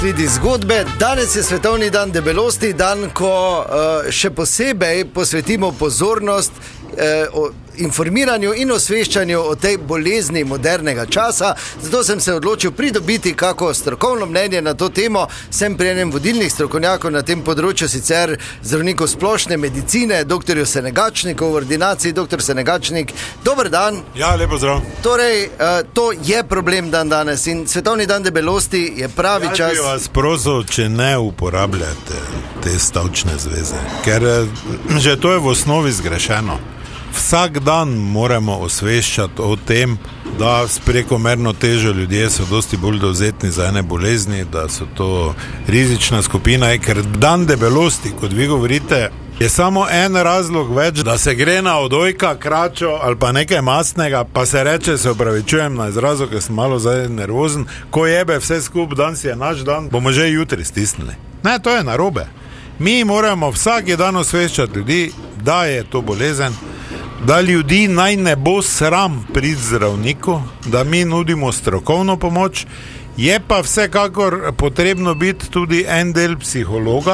Vidi zgodbe, danes je svetovni dan debelosti, dan, ko še posebej posvetimo pozornost informiranju in osveščanju o tej bolezni modernega časa. Zato sem se odločil pridobiti kako strokovno mnenje na to temo. Sem pri enem vodilnih strokovnjakov na tem področju, sicer zdravnikov splošne medicine, doktorju Senegačniku v ordinaciji. Doktor Senegačnik, dober dan. Ja, lepo zdrav. Torej, to je problem dan danes in svetovni dan debelosti je pravi čas. Ja, bi vas prosil, če ne uporabljate te stavčne zveze, ker že to je v osnovi zgrešeno. Vsak dan moramo osveščati o tem, da s prekomerno težo ljudje so dosti bolj dovzetni za ene bolezni, da so to rizična skupina, ker dan debelosti, kot vi govorite, je samo en razlog več, da se gre na odojka, kračo ali pa nekaj mastnega, pa se reče, se opravičujem na izrazu, ker sem malo zdaj nervozen, ko jebe vse skup, danes je naš dan, bomo že jutri stisnili. Ne, to je narobe. Mi moramo vsak dan osveščati ljudi, da je to bolezen, da ljudi naj ne bo sram priti zdravniku, da mi nudimo strokovno pomoč, je pa vsekakor potrebno biti tudi en del psihologa,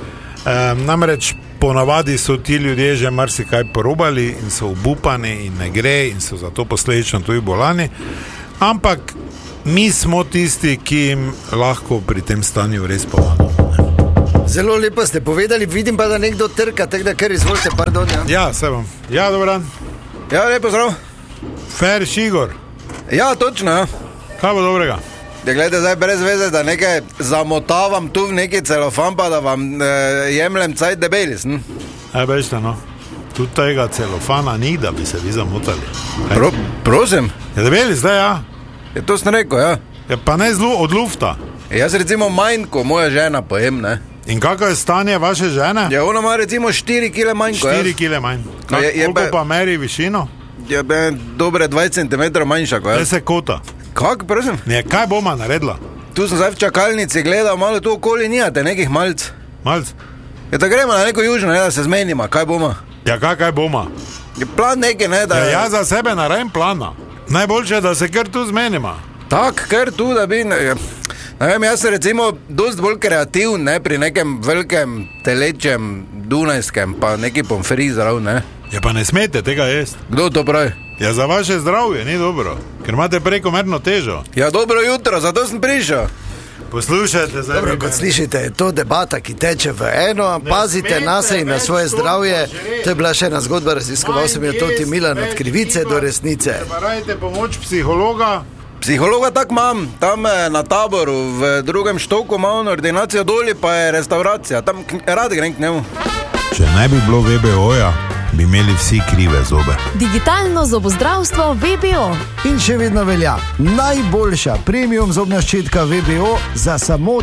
namreč ponavadi so ti ljudje že marsikaj porobali in so obupani in ne gre in so zato posledično tudi bolani, ampak mi smo tisti, ki jim lahko pri tem stanju res pomagamo. Zelo lepo ste povedali, vidim pa, da nekdo trka, tako da kar izvolite, pardon. Ja, se vam. Ja, dober dan. Ja, lepo zdrav. Fer Šigor. Ja, točno, ja. Kaj bo dobrega? Da gledajte zdaj brez veze, da nekaj zamotavam tu v neki celofan, pa da vam jemljem cajt debelis. Bežite, no. Tu tega celofana ni, da bi se vi zamotali. Prosim? Je debelis, zdaj, ja. Je to sem rekel, ja. Je pa ne od lufta. Jaz recimo manj, ko moja žena pojem, ne. In kako je stanje vaše žene? Ja, ona ima recimo 4 kg manj, ko 4 kg manj. Koliko pa meri višino? Je dobre 20 cm manjša, ko je. Ne se kota. Kako, prosim? Ne, kaj boma naredila? Tu sem zdaj v čakalnici gledal, malo tu okoli nijate nekih malc. Malc? Je da gremo na neko južno, ne, da se zmenima, kaj boma? Ja, kaj boma? Je plan nekaj, ne, da... Ja, za sebe naredim plana. Najboljše, da se kar tu zmenima. Tak, kar tu, da bi... Ne vem, jaz sem recimo dosti bolj kreativn, ne, pri nekem velikem telečem dunajskem, pa neki pomfri zdrav, ne. Ja, pa ne smete tega jesti. Kdo to pravi? Ja, za vaše zdravje ni dobro, ker imate prekomerno težo. Ja, dobro jutro, zato sem prišel. Poslušajte zdaj. Dobro, kot slišite, je to debata, ki teče v eno, pazite nase in na svoje zdravje. To je bila še ena zgodba, raziskoval sem jo Toti Milan od krivice do resnice. Pa radite pomoč psihologa. Psihologa tak imam, tam na Taboru, v drugem štoku imam ordinacijo, doli pa je restauracija, tam rad grem k njemu. Če ne bi bilo VBO-ja, bi imeli vsi krive zobe. Digitalno zobozdravstvo VBO. In še vedno velja, najboljša premium zobna ščetka VBO za samo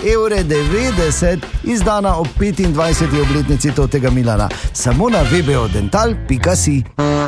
3,90 €, izdana ob 25. obletnici Totega Milana. Samo na vbodental.si.